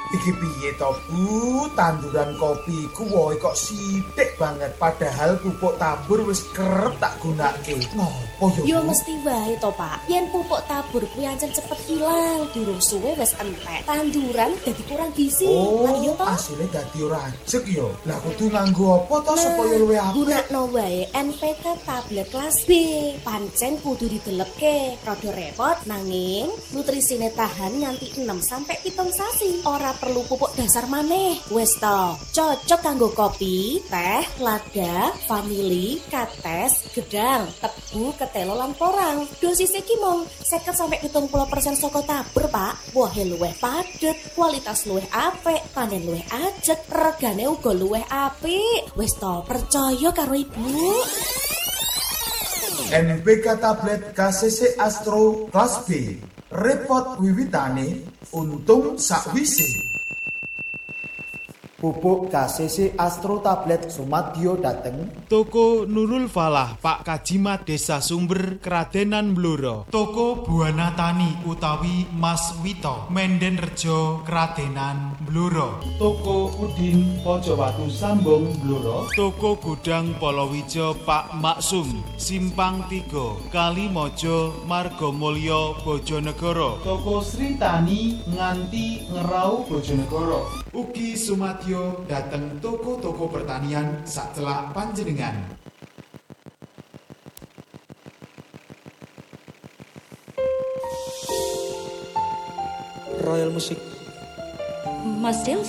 Iki piye to, Bu? Tanduran kopi ku wohe kok sithik banget padahal pupuk tabur wis kerep tak gunake. Ngopo Yo Bu? mesti wae to, Pak. Yen pupuk tabur kuwi ancen cepet hilang, durung suwe wis entek. Tanduran dadi kurang gizi. Lah iya to? Asile dadi ora ajeg ya. Lah kudu nganggo apa to supaya luwih apik? Gunakno wae NPK tablet kelas B. Pancen kudu didelepke. Rada repot nanging nutrisine tahan nganti 6 sampai 7 sasi. Ora perlu pupuk dasar maneh. Wis to, cocok kanggo kopi, teh, lada, vanili, kates, gedang, tebu, ketelo lan porang. Dosis iki mung 50 sampai 70% saka tabur, Pak. Wohe luwih padet, kualitas luwih apik, panen luwih ajeg, regane uga luwih apik. Wis to, percaya karo Ibu. NPK tablet KCC Astro kelas B. Repot wiwitane, untung sakwise. Pupuk KCC Astro Tablet Sumadyo dateng Toko Nurul Falah Pak Kajimat Desa Sumber Kradenan Blora. Toko Buana Tani utawi Mas Wito Menden Rejo Kradenan Blora. Toko Udin Pojowatu Sambung Blora. Toko Gudang Polowijo Pak Maksum Simpang 3 Kalimojo Margomulyo Bojonegoro. Toko Sri Tani nganti Ngerau Bojonegoro. Ugi Sumadyo dateng toko-toko pertanian sacelak panjenengan. Royal Music. Mas Del